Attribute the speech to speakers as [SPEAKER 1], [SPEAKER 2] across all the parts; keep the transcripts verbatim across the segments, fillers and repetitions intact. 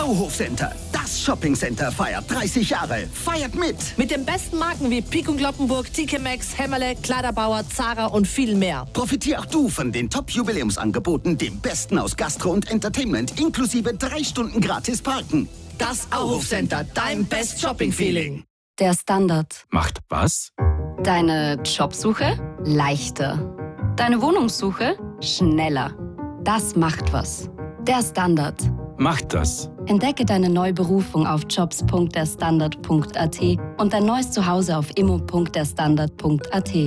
[SPEAKER 1] Auhof Center, das Shoppingcenter, feiert dreißig Jahre. Feiert mit!
[SPEAKER 2] Mit den besten Marken wie Pik und Kloppenburg, T K Maxx, Hämmerle, Kleiderbauer, Zara und viel mehr.
[SPEAKER 1] Profitier auch du von den Top-Jubiläumsangeboten, dem Besten aus Gastro und Entertainment, inklusive drei Stunden gratis Parken.
[SPEAKER 2] Das Auhof Center, dein Best Shopping Feeling.
[SPEAKER 3] Der Standard.
[SPEAKER 4] Macht was?
[SPEAKER 3] Deine Jobsuche leichter. Deine Wohnungssuche schneller. Das macht was. Der Standard.
[SPEAKER 4] Macht das.
[SPEAKER 3] Entdecke deine neue Berufung auf jobs punkt der standard punkt a t und dein neues Zuhause auf immo punkt der standard punkt a t.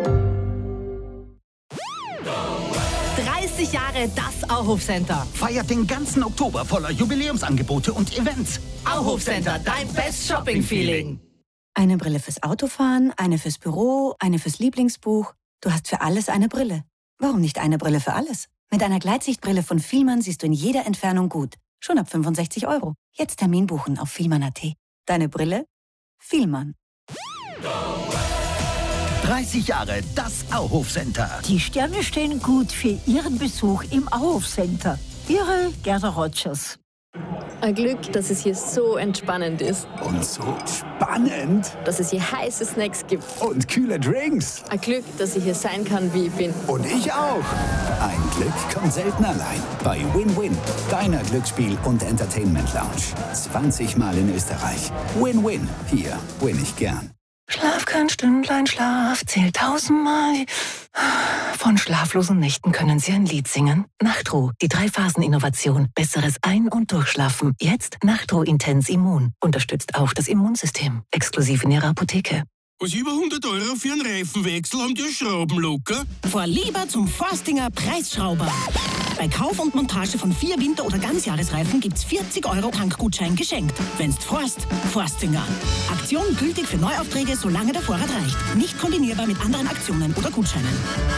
[SPEAKER 2] dreißig Jahre das Auhof Center.
[SPEAKER 1] Feiert den ganzen Oktober voller Jubiläumsangebote und Events.
[SPEAKER 2] Auhof Center, dein Best Shopping Feeling.
[SPEAKER 5] Eine Brille fürs Autofahren, eine fürs Büro, eine fürs Lieblingsbuch. Du hast für alles eine Brille. Warum nicht eine Brille für alles? Mit einer Gleitsichtbrille von Fielmann siehst du in jeder Entfernung gut. Schon ab fünfundsechzig Euro. Jetzt Termin buchen auf fielmann punkt a t. Deine Brille? Fielmann.
[SPEAKER 1] dreißig Jahre das Auhof Center.
[SPEAKER 6] Die Sterne stehen gut für Ihren Besuch im Auhof Center. Ihre Gerda Rogers.
[SPEAKER 7] Ein Glück, dass es hier so entspannend ist.
[SPEAKER 8] Und so spannend.
[SPEAKER 7] Dass es hier heiße Snacks gibt.
[SPEAKER 8] Und kühle Drinks.
[SPEAKER 7] Ein Glück, dass ich hier sein kann, wie ich bin.
[SPEAKER 8] Und ich auch. Ein Glück kommt selten allein. Bei Win-Win, deiner Glücksspiel- und Entertainment-Lounge. zwanzig Mal in Österreich. Win-Win. Hier win ich gern.
[SPEAKER 9] Schlaf kein Stündlein Schlaf, zählt tausendmal. Von schlaflosen Nächten können Sie ein Lied singen. Nachtruh, die Drei-Phasen-Innovation. Besseres Ein- und Durchschlafen. Jetzt Nachtruh Intens Immun. Unterstützt auch das Immunsystem. Exklusiv in Ihrer Apotheke.
[SPEAKER 10] Was über hundert Euro für einen Reifenwechsel haben die Schrauben locker?
[SPEAKER 11] Fahr lieber zum Forstinger Preisschrauber. Bei Kauf und Montage von vier Winter- oder Ganzjahresreifen gibt's vierzig Euro Tankgutschein geschenkt. Wenn's Forst, Forstinger. Aktion gültig für Neuaufträge, solange der Vorrat reicht. Nicht kombinierbar mit anderen Aktionen oder Gutscheinen.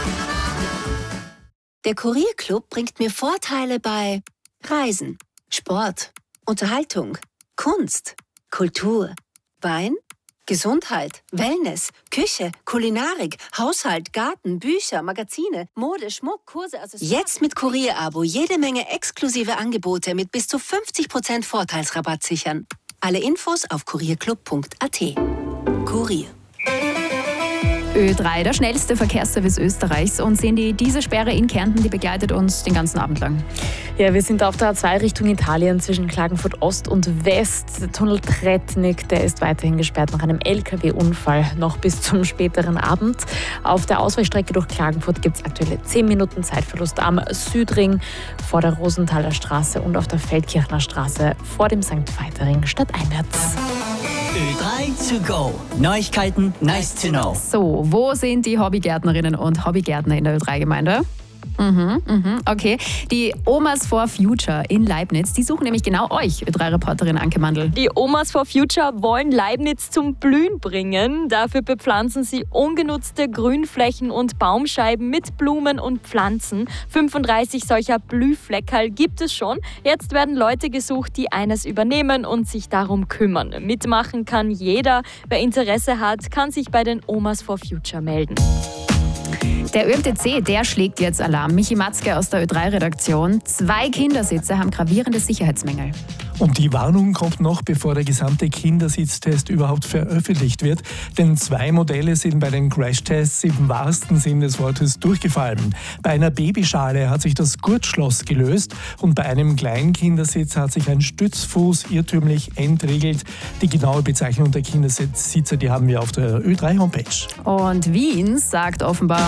[SPEAKER 12] Der Kurierclub bringt mir Vorteile bei Reisen, Sport, Unterhaltung, Kunst, Kultur, Wein, Gesundheit, Wellness, Küche, Kulinarik, Haushalt, Garten, Bücher, Magazine, Mode, Schmuck, Kurse, Accessoires. Jetzt mit Kurierabo jede Menge exklusive Angebote mit bis zu fünfzig Prozent Vorteilsrabatt sichern. Alle Infos auf kurierclub punkt a t. Kurier.
[SPEAKER 13] Ö drei, der schnellste Verkehrsservice Österreichs. Und sehen die, diese Sperre in Kärnten, die begleitet uns den ganzen Abend lang.
[SPEAKER 14] Ja, wir sind auf der A zwei Richtung Italien zwischen Klagenfurt Ost und West. Der Tunnel Tretnik, der ist weiterhin gesperrt nach einem L K W-Unfall, noch bis zum späteren Abend. Auf der Ausweichstrecke durch Klagenfurt gibt es aktuell zehn Minuten Zeitverlust am Südring, vor der Rosenthaler Straße und auf der Feldkirchner Straße vor dem Sankt Veit-Ring stadteinwärts.
[SPEAKER 15] Ö drei to go. Neuigkeiten, nice to know.
[SPEAKER 13] So, wo sind die Hobbygärtnerinnen und Hobbygärtner in der Ö drei Gemeinde? Mhm, mhm, okay. Die Omas for Future in Leibniz, die suchen nämlich genau euch, Ö drei Reporterin Anke Mandl.
[SPEAKER 16] Die Omas for Future wollen Leibniz zum Blühen bringen. Dafür bepflanzen sie ungenutzte Grünflächen und Baumscheiben mit Blumen und Pflanzen. fünfunddreißig solcher Blühfleckerl gibt es schon. Jetzt werden Leute gesucht, die eines übernehmen und sich darum kümmern. Mitmachen kann jeder. Wer Interesse hat, kann sich bei den Omas for Future melden.
[SPEAKER 13] Der Ö M T C, der schlägt jetzt Alarm. Michi Matzke aus der Ö drei Redaktion. Zwei Kindersitze haben gravierende Sicherheitsmängel.
[SPEAKER 17] Und die Warnung kommt noch, bevor der gesamte Kindersitztest überhaupt veröffentlicht wird. Denn zwei Modelle sind bei den Crashtests im wahrsten Sinn des Wortes durchgefallen. Bei einer Babyschale hat sich das Gurtschloss gelöst und bei einem kleinen Kindersitz hat sich ein Stützfuß irrtümlich entriegelt. Die genaue Bezeichnung der Kindersitze, die haben wir auf der Ö drei Homepage.
[SPEAKER 13] Und Wien sagt offenbar...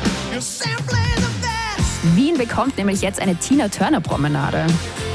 [SPEAKER 13] Wien bekommt nämlich jetzt eine Tina-Turner-Promenade.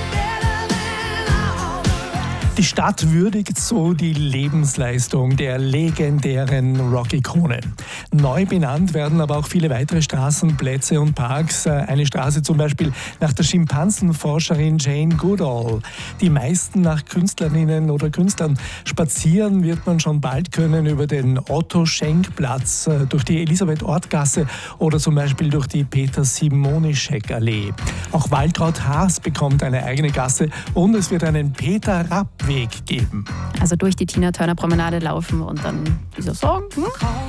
[SPEAKER 17] Die Stadt würdigt so die Lebensleistung der legendären Rock-Ikone. Neu benannt werden aber auch viele weitere Straßen, Plätze und Parks. Eine Straße zum Beispiel nach der Schimpansenforscherin Jane Goodall. Die meisten nach Künstlerinnen oder Künstlern. Spazieren wird man schon bald können über den Otto-Schenk-Platz, durch die Elisabeth-Ort-Gasse oder zum Beispiel durch die Peter-Simonischek-Allee. Auch Waltraud Haas bekommt eine eigene Gasse und es wird einen Peter Rapp Weg geben.
[SPEAKER 13] Also durch die Tina-Turner-Promenade laufen und dann dieser Song. Hm?